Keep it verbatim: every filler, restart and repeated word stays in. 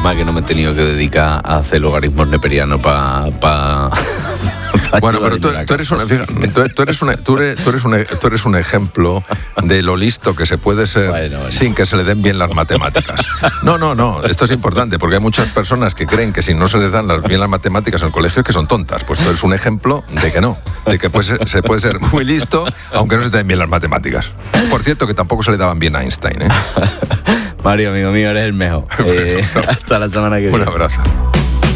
mal que no me he tenido que dedicar a hacer logaritmos neperianos para... Pa, pa bueno, pero tú, tú, eres una, tú, tú, eres una, tú, eres, tú, eres una, tú eres un ejemplo de lo listo que se puede ser bueno, bueno. sin que se le den bien las matemáticas. No, no, no, esto es importante porque hay muchas personas que creen que si no se les dan las, bien las matemáticas en el colegio es que son tontas. Pues tú eres un ejemplo de que no, de que pues, se puede ser muy listo aunque no se te den bien las matemáticas. Por cierto, que tampoco se le daban bien a Einstein, ¿eh? Mario, amigo mío, eres el mejor. Eh, hasta la semana que viene. Un abrazo.